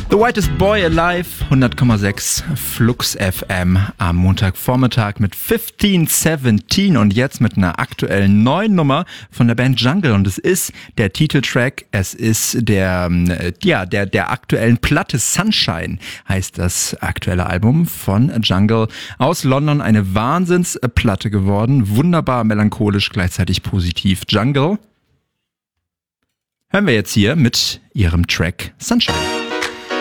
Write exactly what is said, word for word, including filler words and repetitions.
The Whitest Boy Alive, hundert Komma sechs Flux F M am Montagvormittag mit fifteen seventeen und jetzt mit einer aktuellen neuen Nummer von der Band Jungle und es ist der Titeltrack, es ist der, ja, der, der aktuellen Platte Sunshine heißt das aktuelle Album von Jungle aus London, eine Wahnsinnsplatte geworden, wunderbar melancholisch, gleichzeitig positiv. Jungle hören wir jetzt hier mit ihrem Track Sunshine.